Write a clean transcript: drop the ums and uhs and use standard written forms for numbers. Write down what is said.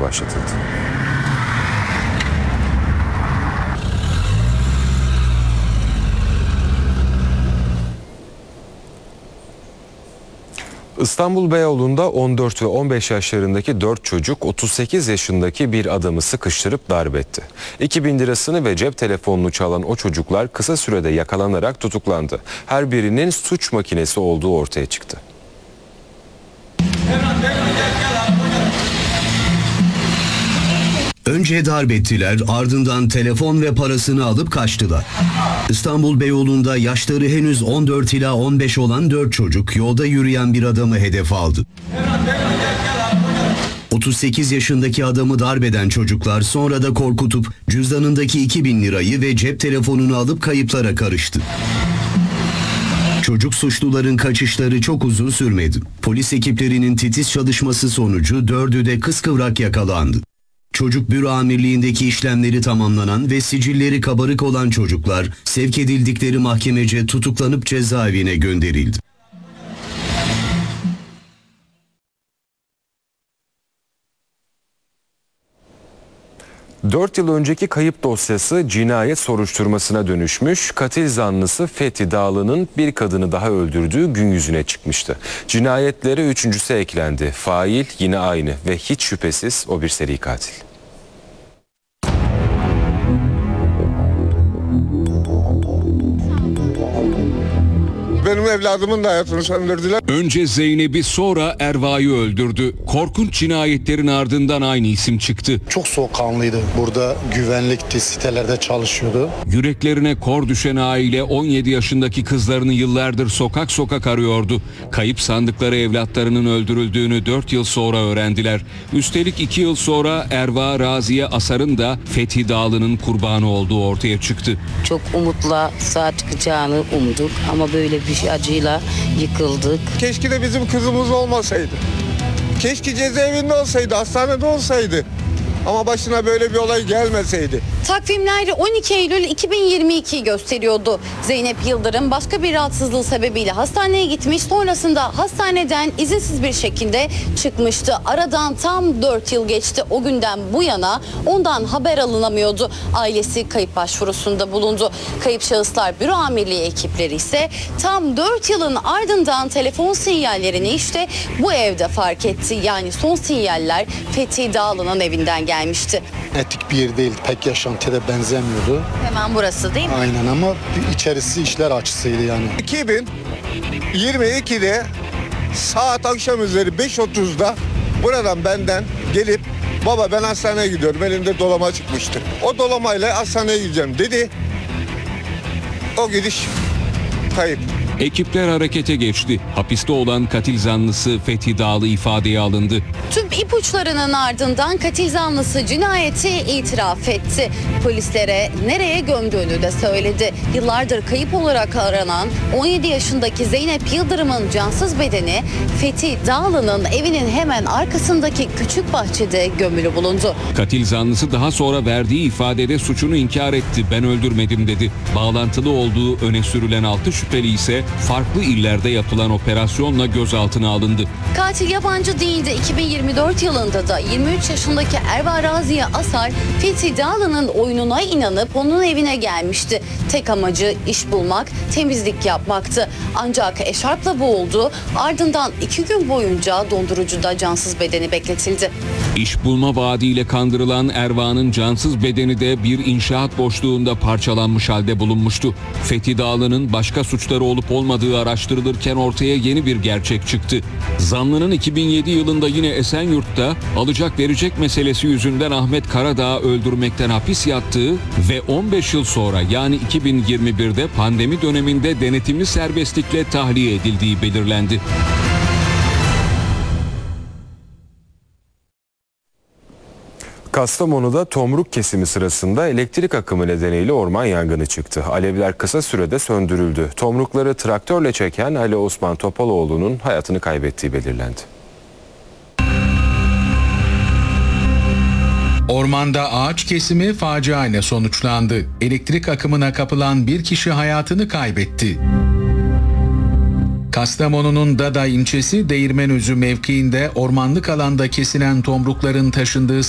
işlemi başlatıldı. İstanbul Beyoğlu'nda 14 ve 15 yaşlarındaki 4 çocuk 38 yaşındaki bir adamı sıkıştırıp darp etti. 2000 lirasını ve cep telefonunu çalan o çocuklar kısa sürede yakalanarak tutuklandı. Her birinin suç makinesi olduğu ortaya çıktı. Önce darp ettiler, ardından telefon ve parasını alıp kaçtılar. İstanbul Beyoğlu'nda yaşları henüz 14 ila 15 olan 4 çocuk yolda yürüyen bir adamı hedef aldı. 38 yaşındaki adamı darp eden çocuklar sonra da korkutup cüzdanındaki 2000 lirayı ve cep telefonunu alıp kayıplara karıştı. Çocuk suçluların kaçışları çok uzun sürmedi. Polis ekiplerinin titiz çalışması sonucu 4'ü de kıskıvrak yakalandı. Çocuk büro amirliğindeki işlemleri tamamlanan ve sicilleri kabarık olan çocuklar sevk edildikleri mahkemece tutuklanıp cezaevine gönderildi. Dört yıl önceki kayıp dosyası cinayet soruşturmasına dönüşmüş. Katil zanlısı Fethi Dağlı'nın bir kadını daha öldürdüğü gün yüzüne çıkmıştı. Cinayetlere üçüncüsü eklendi. Fail yine aynı ve hiç şüphesiz o bir seri katil. Benim evladımın da hayatını söndürdüler. Önce Zeynep'i sonra Erva'yı öldürdü. Korkunç cinayetlerin ardından aynı isim çıktı. Çok soğukkanlıydı. Burada güvenlikti, sitelerde çalışıyordu. Yüreklerine kor düşen aile 17 yaşındaki kızlarını yıllardır sokak sokak arıyordu. Kayıp sandıkları evlatlarının öldürüldüğünü 4 yıl sonra öğrendiler. Üstelik 2 yıl sonra Erva Raziye Asar'ın da Fethi Dağlı'nın kurbanı olduğu ortaya çıktı. Çok umutla sağ çıkacağını umduk ama böyle bir acıyla yıkıldık. Keşke de bizim kızımız olmasaydı. Keşke cezaevinde olsaydı, hastanede olsaydı. Ama başına böyle bir olay gelmeseydi. Takvimler 12 Eylül 2022'yi gösteriyordu. Zeynep Yıldırım başka bir rahatsızlığı sebebiyle hastaneye gitmiş. Sonrasında hastaneden izinsiz bir şekilde çıkmıştı. Aradan tam 4 yıl geçti. O günden bu yana ondan haber alınamıyordu. Ailesi kayıp başvurusunda bulundu. Kayıp şahıslar büro amirliği ekipleri ise tam 4 yılın ardından telefon sinyallerini işte bu evde fark etti. Yani son sinyaller Fethi Dağlı'nın evinden gelmişti. Etik bir yer değil, pek yaşantıya da benzemiyordu. Hemen burası değil mi? Aynen ama içerisi işler açısıydı yani. 2022'de saat akşam üzeri 5.30'da buradan benden gelip baba ben hastaneye gidiyorum, elimde dolama çıkmıştı. O dolamayla hastaneye gideceğim dedi. O gidiş kayıp. Ekipler harekete geçti. Hapiste olan katil zanlısı Fethi Dağlı ifadeye alındı. Tüm ipuçlarının ardından katil zanlısı cinayeti itiraf etti. Polislere nereye gömdüğünü de söyledi. Yıllardır kayıp olarak aranan 17 yaşındaki Zeynep Yıldırım'ın cansız bedeni Fethi Dağlı'nın evinin hemen arkasındaki küçük bahçede gömülü bulundu. Katil zanlısı daha sonra verdiği ifadede suçunu inkar etti. Ben öldürmedim dedi. Bağlantılı olduğu öne sürülen 6 şüpheli ise farklı illerde yapılan operasyonla gözaltına alındı. Katil yabancı değildi. 2024 yılında da 23 yaşındaki Erva Raziye Asar, Fethi Dağlı'nın oyununa inanıp onun evine gelmişti. Tek amacı iş bulmak, temizlik yapmaktı. Ancak eşarpla boğuldu. Ardından 2 gün boyunca dondurucuda cansız bedeni bekletildi. İş bulma vaadiyle kandırılan Erva'nın cansız bedeni de bir inşaat boşluğunda parçalanmış halde bulunmuştu. Fethi Dağlı'nın başka suçları olup olmadığı araştırılırken ortaya yeni bir gerçek çıktı. Zanlının 2007 yılında yine Esenyurt'ta alacak verecek meselesi yüzünden Ahmet Karadağ'ı öldürmekten hapis yattığı ve 15 yıl sonra yani 2021'de pandemi döneminde denetimli serbestlikle tahliye edildiği belirlendi. Kastamonu'da tomruk kesimi sırasında elektrik akımı nedeniyle orman yangını çıktı. Alevler kısa sürede söndürüldü. Tomrukları traktörle çeken Ali Osman Topaloğlu'nun hayatını kaybettiği belirlendi. Ormanda ağaç kesimi facia ile sonuçlandı. Elektrik akımına kapılan bir kişi hayatını kaybetti. Kastamonu'nun Dada ilçesi Değirmenözü mevkiinde ormanlık alanda kesilen tomrukların taşındığı